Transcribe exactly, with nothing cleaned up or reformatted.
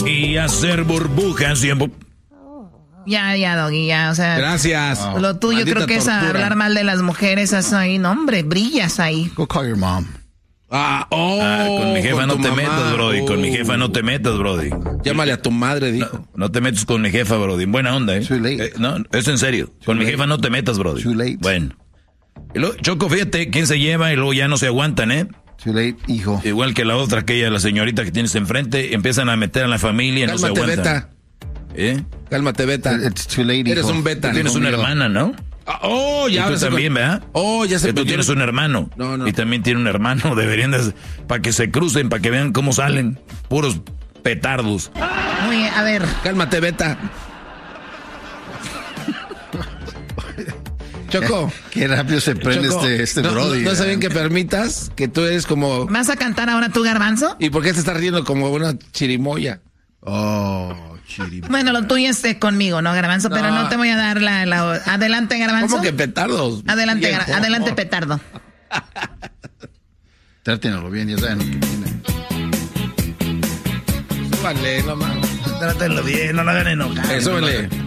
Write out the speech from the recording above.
y hacer burbujas y... Ya, ya, Doggy, ya, o sea... Gracias. Lo tuyo Maldita creo que tortura. Es hablar mal de las mujeres, eso ahí, no, hombre, brillas ahí. Go call your mom. Ah, oh, ah, con mi jefa con no te mamá. metas, Brody. Oh. Con mi jefa no te metas, Brody. Llámale a tu madre, dijo. No, no te metas con mi jefa, Brody. Buena onda, ¿eh? Too late. eh no, es en serio. Too con late. mi jefa no te metas, Brody. Too late. Bueno. Y luego, Choco, fíjate, quién se lleva y luego ya no se aguantan, ¿eh? Too late, hijo. Igual que la otra, aquella, la señorita que tienes enfrente, empiezan a meter a la familia y no se Cálmate, aguantan. Beta. ¿Eh? Cálmate, Beta. It's too late, hijo. Eres un Beta. Tú tienes conmigo. una hermana, ¿no? Ah, oh, ya. Y tú también, con... ¿verdad? Oh, ya se Tú tienes un hermano. No, no. Y también tiene un hermano. Deberían de... Para que se crucen, para que vean cómo salen. Puros petardos. Muy bien, a ver. Cálmate, Beta. Choco. Qué rápido se prende Choco, este, este no, Brody. No, no está eh. bien que permitas que tú eres como... ¿Vas a cantar ahora tú, Garbanzo? ¿Y por qué te estás riendo como una chirimoya? Oh, chirimoya. Bueno, lo tuyo es eh, conmigo, ¿no, Garbanzo? Pero No. no te voy a dar la... la... Adelante, Garbanzo. ¿Cómo que petardos? Adelante, Viejo. gar... adelante, petardo. Trátenlo bien, ya saben lo que tiene. Súbale, no mames. Trátenlo bien, no lo hagan enojar. Eh, súbele.